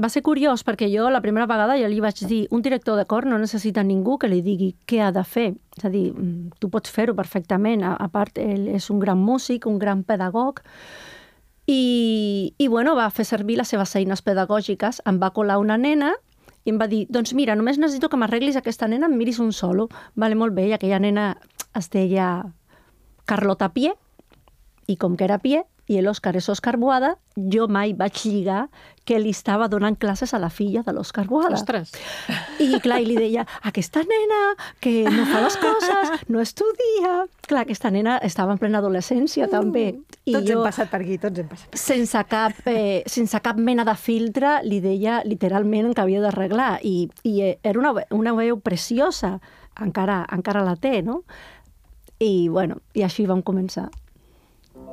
va ser curiós perquè jo la primera vegada ja li vaig dir un director de cor no necessita ningú que li digui què ha de fer. És a dir, tu pots fer-ho perfectament. A part, ell és un gran músic, un gran pedagog, i bueno, va fer servir les seves eines pedagògiques. Em va colar una nena i em va dir, doncs mira, només necessito que m'arreglis aquesta nena, em miris un solo. Vale, molt bé, i aquella nena es deia Carlota Pie, i com que era Pie, i l'Òscar és Òscar Boada, jo mai vaig lligar que li estava donant classes a la filla de l'Òscar Boada. Ostres! I clar, i li deia, aquesta nena que no fa les coses, no estudia... Clar, aquesta nena estava en plena adolescència, també. I Tots hem passat per aquí, tots hem passat per aquí. Sense cap mena de filtre, li deia literalment que havia d'arreglar. I era una veu preciosa, encara la té, no? I, bueno, i així vam començar.